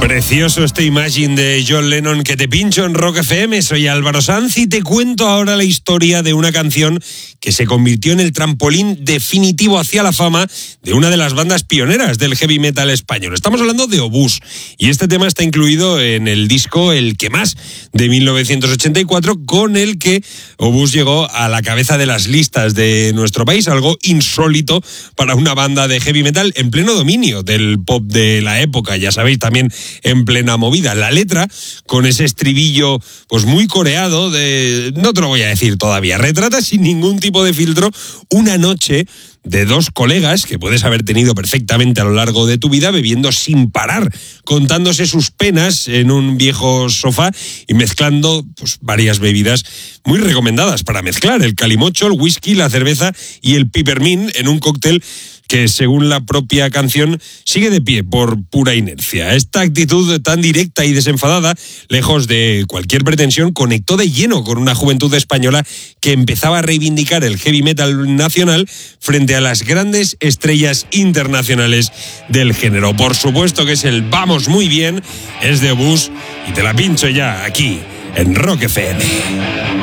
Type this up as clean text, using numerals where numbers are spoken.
Precioso este Imagine de John Lennon que te pincho en Rock FM. Soy Álvaro Sanz y te cuento ahora la historia de una canción que se convirtió en el trampolín definitivo hacia la fama de una de las bandas pioneras del heavy metal español. Estamos hablando de Obús y este tema está incluido en el disco El que más de 1984, con el que Obús llegó a la cabeza de las listas de nuestro país, algo insólito para una banda de heavy metal en pleno dominio del pop de la época, ya sabéis, también en plena movida. La letra, con ese estribillo pues muy coreado, no te lo voy a decir todavía, retrata sin ningún tipo de filtro una noche de dos colegas que puedes haber tenido perfectamente a lo largo de tu vida, bebiendo sin parar, contándose sus penas en un viejo sofá y mezclando pues varias bebidas muy recomendadas para mezclar: el calimocho, el whisky, la cerveza y el peppermint en un cóctel que, según la propia canción, sigue de pie por pura inercia. Esta actitud tan directa y desenfadada, lejos de cualquier pretensión, conectó de lleno con una juventud española que empezaba a reivindicar el heavy metal nacional frente a las grandes estrellas internacionales del género. Por supuesto que es el Vamos Muy Bien, es de Obús y te la pincho ya aquí en Rock FM.